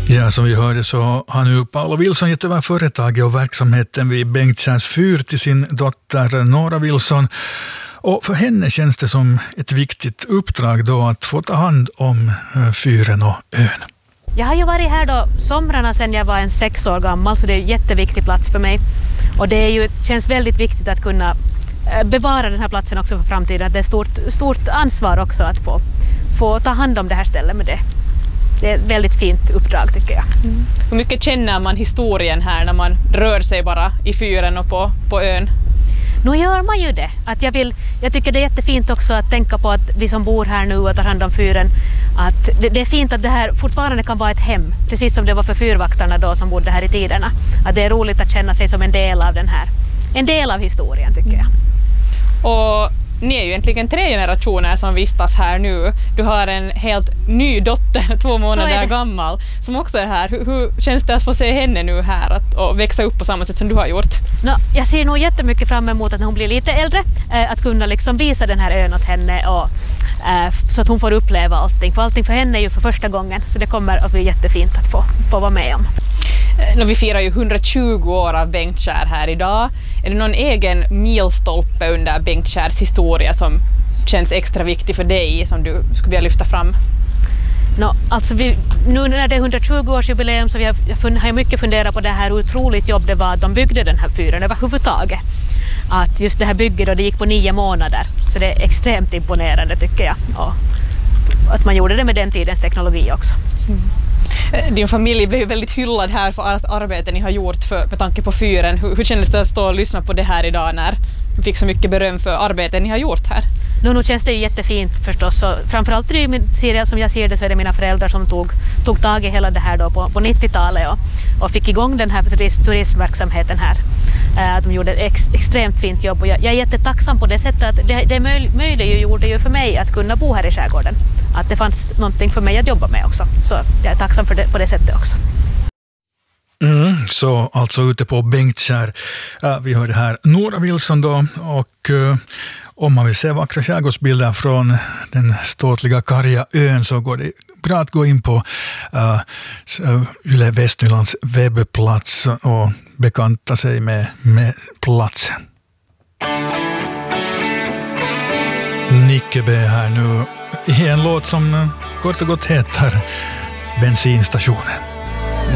Ja, som vi hörde så har nu Paolo Wilson gett över företaget och verksamheten vid Bengtskärs fyr till sin dotter Nora Wilson. Och för henne känns det som ett viktigt uppdrag då att få ta hand om fyren och ön. Jag har ju varit här då somrarna sedan jag var 6 år gammal, så det är en jätteviktig plats för mig. Och det känns väldigt viktigt att kunna bevara den här platsen också för framtiden. Det är ett stort ansvar också att få ta hand om det här stället med det. Det är ett väldigt fint uppdrag tycker jag. Mm. Hur mycket känner man historien här när man rör sig bara i fyren och på ön? Nu gör man ju det. Jag tycker det är jättefint också att tänka på att vi som bor här nu och tar hand om fyren, att det är fint att det här fortfarande kan vara ett hem, precis som det var för fyrvaktarna då som bodde här i tiderna. Att det är roligt att känna sig som en del av en del av historien tycker jag. Och ni är ju egentligen 3 generationer som vistas här nu. Du har en helt ny dotter, 2 månader gammal, som också är här. Hur känns det att få se henne nu här och växa upp på samma sätt som du har gjort? Jag ser nog jättemycket fram emot att när hon blir lite äldre att kunna liksom visa den här ön åt henne och så att hon får uppleva allting. För allting för henne är ju för första gången, så det kommer att bli jättefint att få vara med om. Vi firar ju 120 år av Bengtskär här idag. Är det någon egen milstolpe under Bengtskärs historia som känns extra viktig för dig, som du skulle vilja lyfta fram? Alltså nu när det är 120-årsjubileum så har jag mycket funderat på det här otroligt jobb det var att de byggde den här fyren överhuvudtaget. Att just det här bygget då, det gick på 9 månader, så det är extremt imponerande tycker jag. Och att man gjorde det med den tidens teknologi också. Mm. Din familj blev ju väldigt hyllad här för allt arbete ni har gjort med tanke på fyren. Hur kändes det att stå och lyssna på det här idag när du fick så mycket beröm för arbetet ni har gjort här? Nu känns det ju jättefint förstås. Och framförallt som jag ser det så är det mina föräldrar som tog tag i hela det här då på 90-talet och fick igång den här turismverksamheten här. De gjorde ett extremt fint jobb och jag är jättetacksam på det sättet att det möjliggjorde ju för mig att kunna bo här i skärgården. Att det fanns någonting för mig att jobba med också. Så jag är tacksam för det på det sättet också. Så alltså ute på Bengtskär. Vi hörde här Nora Wilson då, och om man vill se vackra skärgårdsbilder från den ståtliga karga ön så går det bra att gå in på Yle Västnylands webbplats och bekanta sig med platsen. Nicke B här nu i en låt som kort och gott heter Bensinstationen.